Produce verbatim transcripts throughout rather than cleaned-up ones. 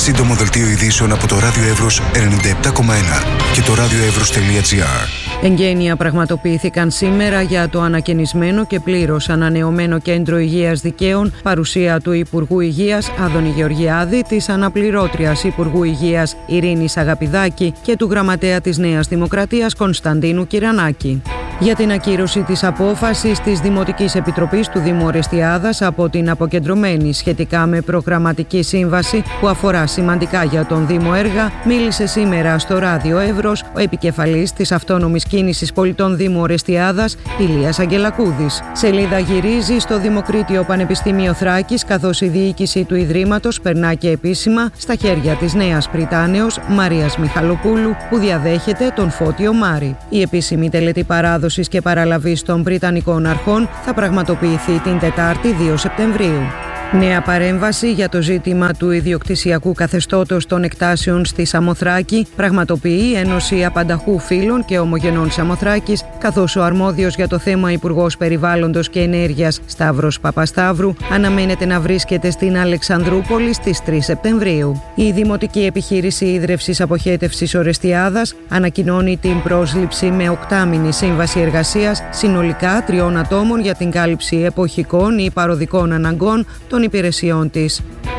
Σύντομο δελτίο ειδήσεων από το Ράδιο Εύρος ενενήντα επτά κόμμα ένα και το radioevros τελεία gr. Εγγένεια πραγματοποιήθηκαν σήμερα για το ανακαινισμένο και πλήρως ανανεωμένο Κέντρο Υγείας Δικαίων, παρουσία του Υπουργού Υγείας Άδωνη Γεωργιάδη, της Αναπληρώτριας Υπουργού Υγείας Ειρήνης Αγαπηδάκη και του Γραμματέα της Νέας Δημοκρατίας Κωνσταντίνου Κυρανάκη. Για την ακύρωση της απόφασης της Δημοτικής Επιτροπής του Δήμου Ορεστιάδας από την αποκεντρωμένη σχετικά με προγραμματική σύμβαση που αφορά σημαντικά για τον Δήμο έργα, μίλησε σήμερα στο Ράδιο Εύρος ο επικεφαλής της Αυτόνομης Κίνησης Πολιτών Δήμου Ορεστιάδας, Ηλίας Αγγελακούδης. Σελίδα γυρίζει στο Δημοκρίτιο Πανεπιστήμιο Θράκης, καθώς η διοίκηση του Ιδρύματος περνά και επίσημα στα χέρια της νέας Πριτάνεως Μαρίας Μιχαλοπούλου, που διαδέχεται τον Φώτιο Μάρη. Η επίσημη τελετή παράδοση και παραλαβής των Βρυτανικών Αρχών θα πραγματοποιηθεί την Τετάρτη δύο Σεπτεμβρίου. Νέα παρέμβαση για το ζήτημα του ιδιοκτησιακού καθεστώτος των εκτάσεων στη Σαμοθράκη πραγματοποιεί η Ένωση Απανταχού Φίλων και Ομογενών Σαμοθράκης, καθώς ο αρμόδιος για το θέμα Υπουργός Περιβάλλοντος και Ενέργειας Σταύρος Παπασταύρου αναμένεται να βρίσκεται στην Αλεξανδρούπολη στις τρεις Σεπτεμβρίου. Η Δημοτική Επιχείρηση Ίδρευσης Αποχέτευσης Ορεστιάδας ανακοινώνει την πρόσληψη με οκτάμηνη σύμβαση εργασίας συνολικά τριών ατόμων για την κάλυψη εποχικών ή παροδικών αναγκών των υπηρεσιών της.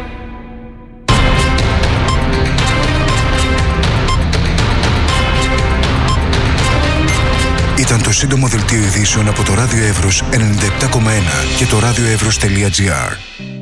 Ήταν το σύντομο δελτίο ειδήσεων από το Ράδιο Εύρος ενενήντα επτά κόμμα ένα και το radioevros τελεία gr.